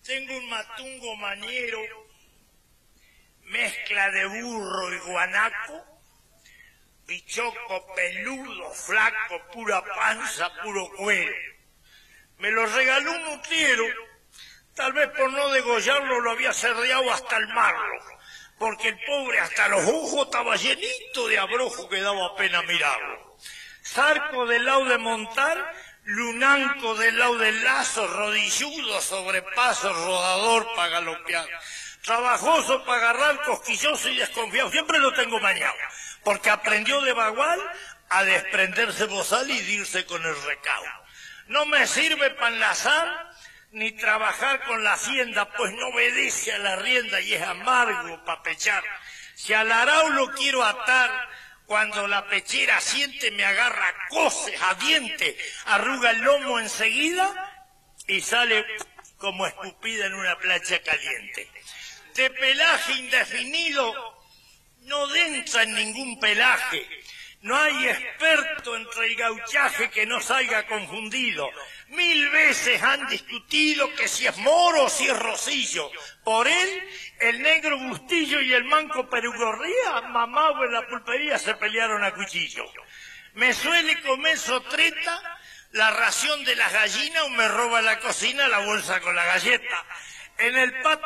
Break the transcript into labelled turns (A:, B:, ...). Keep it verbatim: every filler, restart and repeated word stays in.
A: Tengo un matungo maniero, mezcla de burro y guanaco, bichoco peludo, flaco, pura panza, puro cuero. Me lo regaló un nutriero, tal vez por no degollarlo lo había cerdeado hasta el marro, porque el pobre hasta los ojos estaba llenito de abrojo que daba pena mirarlo. Zarco del lado de montar, lunanco del lado del lazo, rodilludo, sobrepaso, rodador para galopear. Trabajoso para agarrar, cosquilloso y desconfiado, siempre lo tengo mañado, porque aprendió de bagual a desprenderse bozal y dirse con el recaudo. No me sirve para enlazar ni trabajar con la hacienda, pues no obedece a la rienda y es amargo para pechar. Si al arao lo quiero atar, cuando la pechera siente me agarra coces a diente, arruga el lomo enseguida y sale como escupida en una plancha caliente. De pelaje indefinido no densa en ningún pelaje. No hay experto entre el gauchaje que no salga confundido. Mil veces han discutido que si es moro o si es rosillo. Por él, el negro Bustillo y el manco Perugorría, mamado en la pulpería, se pelearon a cuchillo. Me suele comer sotreta la ración de las gallinas o me roba la cocina la bolsa con la galleta. En el patio